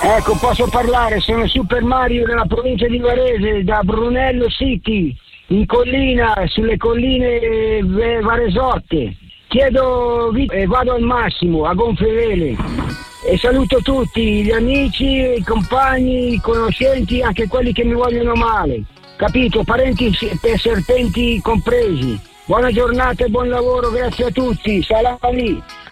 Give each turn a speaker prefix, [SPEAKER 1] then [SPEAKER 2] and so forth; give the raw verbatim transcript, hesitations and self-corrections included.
[SPEAKER 1] Ecco, posso parlare, sono Super Mario della provincia di Varese, da Brunello City, in collina, sulle colline eh, Varesotte. Chiedo e eh, vado al massimo, a gonfie vele. E saluto tutti, gli amici, i compagni, i conoscenti, anche quelli che mi vogliono male. Capito? Parenti e serpenti compresi. Buona giornata e buon lavoro, grazie a tutti. Salami.